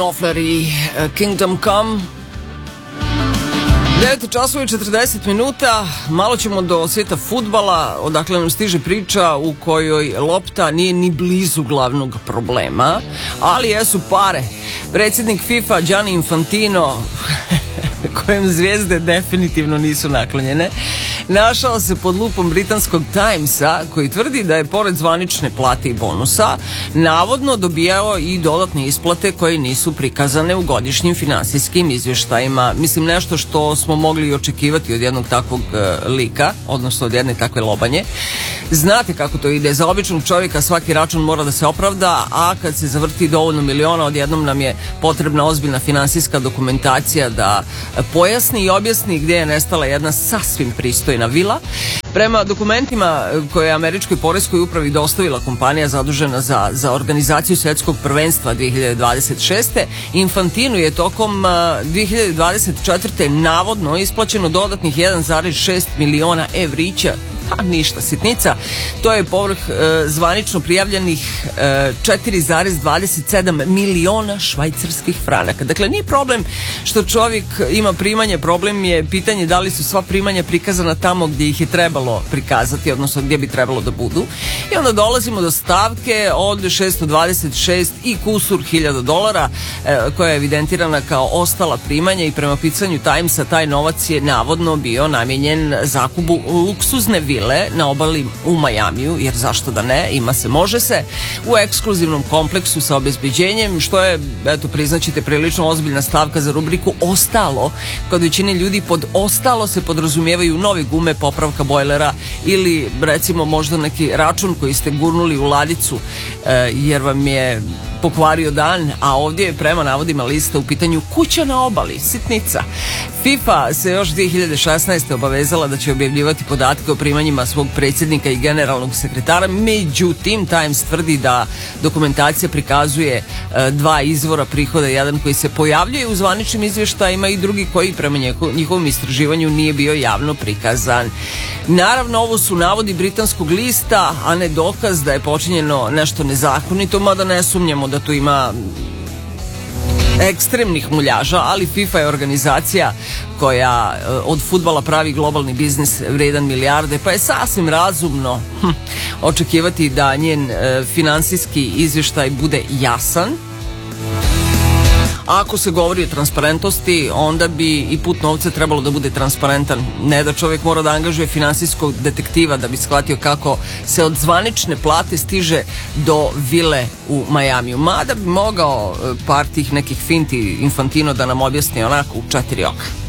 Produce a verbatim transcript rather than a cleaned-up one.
Knopfler i Kingdom Come. devet časova i četrdeset minuta, malo ćemo do svijeta fudbala, odakle nam stiže priča u kojoj lopta nije ni blizu glavnog problema, ali jesu pare. Predsjednik FIFA Gianni Infantino, kojem zvijezde definitivno nisu naklonjene, našao se pod lupom britanskog Timesa, koji tvrdi da je pored zvanične plate i bonusa navodno dobijao i dodatne isplate koje nisu prikazane u godišnjim finansijskim izvještajima. Mislim, nešto što smo mogli očekivati od jednog takvog e, lika, odnosno od jedne takve lobanje. Znate kako to ide, za običnog čovjeka svaki račun mora da se opravda, a kad se zavrti dovoljno miliona, odjednom nam je potrebna ozbiljna finansijska dokumentacija da pojasni i objasni gdje je nestala jedna sasvim pristojna vila. Prema dokumentima koje je američkoj poreskoj upravi dostavila kompanija zadužena za, za organizaciju svjetskog prvenstva dvije hiljade dvadeset šeste. Infantinu je tokom dvije hiljade dvadeset četvrte. navodno isplaćeno dodatnih jedan zarez šest miliona evrića. Ha, ništa, sitnica. To je povrh e, zvanično prijavljenih e, četiri zarez dvadeset sedam miliona švajcarskih franaka. Dakle, nije problem što čovjek ima primanje, problem je pitanje da li su sva primanja prikazana tamo gdje ih je trebalo prikazati, odnosno gdje bi trebalo da budu. I onda dolazimo do stavke od šesto dvadeset šest i kusur hiljada dolara e, koja je evidentirana kao ostala primanja i prema pisanju Timesa taj novac je navodno bio namijenjen zakupu luksuzne vile na obali u Majamiju, jer zašto da ne, ima se, može se, u ekskluzivnom kompleksu sa obezbeđenjem, što je, eto, priznaćete, prilično ozbiljna stavka za rubriku ostalo. Kod većine ljudi pod ostalo se podrazumijevaju nove gume, popravka bojlera ili recimo možda neki račun koji ste gurnuli u ladicu e, jer vam je pokvario dan, a ovdje je prema navodima lista u pitanju kuća na obali, sitnica. FIFA se još dvije hiljade šesnaeste. obavezala da će objavljivati podatke o primanjima svog predsjednika i generalnog sekretara, međutim Times tvrdi da dokumentacija prikazuje e, dva izvora prihoda, jedan koji se pojavljuje u zvaničnim izvještajima i drugi koji prema njihovom istraživanju nije bio javno prikazan. Naravno, ovo su navodi britanskog lista, a ne dokaz da je počinjeno nešto nezakonito, mada ne sumnjamo da tu ima ekstremnih muljaža, ali FIFA je organizacija koja od fudbala pravi globalni biznis vredan milijarde, pa je sasvim razumno hm, očekivati da njen e, finansijski izvještaj bude jasan. Ako se govori o transparentnosti, onda bi i put novca trebalo da bude transparentan. Ne da čovjek mora da angažuje finansijskog detektiva da bi shvatio kako se od zvanične plate stiže do vile u Majamiju. Mada bi mogao par tih nekih finti Infantino da nam objasni onako u četiri oka.